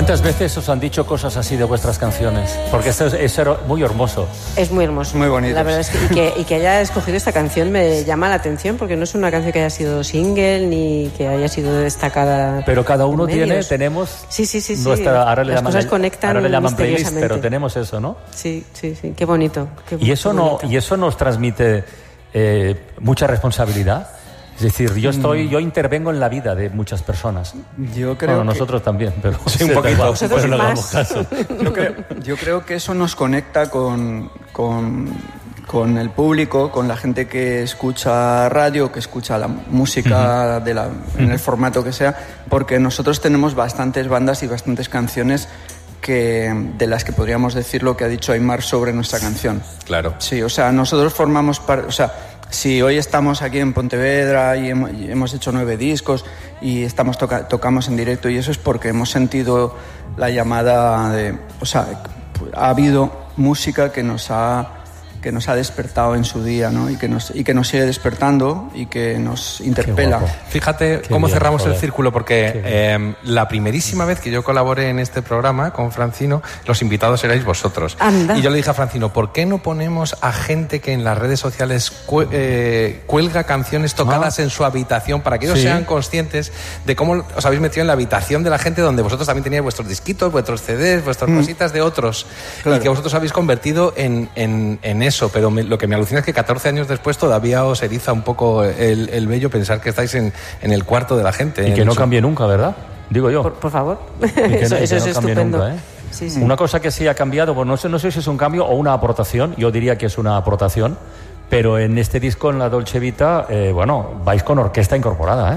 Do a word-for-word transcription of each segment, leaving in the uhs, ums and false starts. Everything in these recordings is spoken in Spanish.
¿Cuántas veces os han dicho cosas así de vuestras canciones? Porque eso es, eso era muy hermoso. Es muy hermoso. Muy bonito. La verdad es que y, que y que haya escogido esta canción me llama la atención, porque no es una canción que haya sido single ni que haya sido destacada. Pero cada uno en tiene, medios. tenemos Sí, sí, sí, sí. nuestra, ahora le Las llaman, cosas conectan ahora le llaman playlist, misteriosamente. pero tenemos eso, ¿no? Sí, sí, sí. Qué bonito. Qué, Y eso qué no, bonito. y eso nos transmite eh, mucha responsabilidad. Es decir, yo estoy, yo intervengo en la vida de muchas personas. Yo creo Bueno, que... nosotros también, pero Sí, un da poquito. igual, Vosotros pero no más. hagamos caso. Yo creo, yo creo que eso nos conecta con, con, con el público, con la gente que escucha radio, que escucha la música de la, en el formato que sea, porque nosotros tenemos bastantes bandas y bastantes canciones que, de las que podríamos decir lo que ha dicho Aimar sobre nuestra canción. Claro. Sí, o sea, nosotros formamos parte... O sea, si hoy estamos aquí en Pontevedra y hemos, y hemos hecho nueve discos y estamos toca, tocamos en directo, y eso es porque hemos sentido la llamada de... O sea, ha habido música que nos ha, que nos ha despertado en su día, ¿no? Y que nos, y que nos sigue despertando y que nos interpela. guapo. Fíjate Qué cómo bien, cerramos joder. el círculo, porque Qué bien. eh, la primerísima vez que yo colaboré en este programa con Francino, los invitados erais vosotros. Anda. Y yo le dije a Francino, ¿por qué no ponemos a gente que en las redes sociales cu- eh, cuelga canciones tocadas en su habitación, para que ellos Sí. sean conscientes de cómo os habéis metido en la habitación de la gente, donde vosotros también teníais vuestros disquitos, vuestros C Ds, vuestras cositas de otros, Claro. y que vosotros habéis convertido en, en, en eso? Pero me- lo que me alucina es que catorce años después todavía os eriza un poco el, el vello pensar que estáis en, en el cuarto de la gente. Y en que no su- cambie nunca, ¿verdad? Digo yo. Por, por favor. Y que eso no- y eso que es no cambie estupendo. nunca, ¿eh? Sí, sí. Una cosa que sí ha cambiado, pues no sé, no sé si es un cambio o una aportación, yo diría que es una aportación, pero en este disco, en la Dolce Vita, eh, bueno, vais con orquesta incorporada, ¿eh?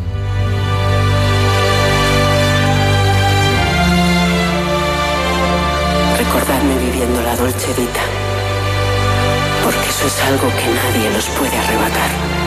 Recordadme viviendo la Dolce Vita, porque eso es algo que nadie nos puede arrebatar.